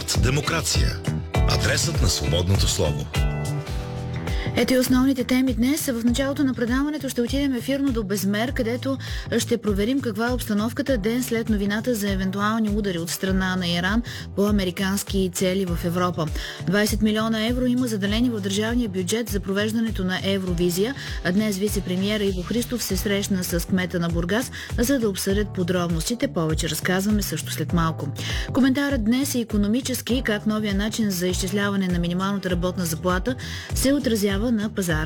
Радиостанцията Демокрация. Адресът на свободното слово. Ето и основните теми днес. В началото на предаването ще отидем ефирно до Безмер, където ще проверим каква е обстановката ден след новината за евентуални удари от страна на Иран по американски цели в Европа. 20 милиона евро има заделени в държавния бюджет за провеждането на Евровизия, а днес вице-премиера Иво Христов се срещна с кмета на Бургас, за да обсъдят подробностите. Повече разказваме също след малко. Коментарът днес е икономически, как новия начин за изчисляване на минималната работна заплата се отразява на пазара